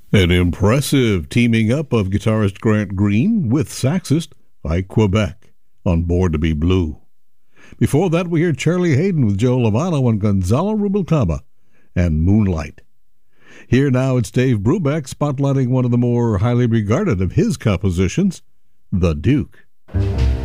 An impressive teaming up of guitarist Grant Green with saxist Ike Quebec on Born to Be Blue. Before that, we heard Charlie Haydn with Joe Lovano and Gonzalo Rubalcaba and Moonlight. Here now it's Dave Brubeck spotlighting one of the more highly regarded of his compositions, The Duke.